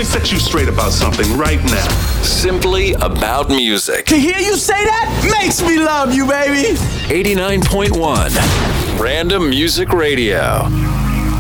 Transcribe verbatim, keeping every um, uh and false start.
me set you straight about something right now. Simply About Music. To hear you say that makes me love you, baby. eighty-nine point one Random Music Radio.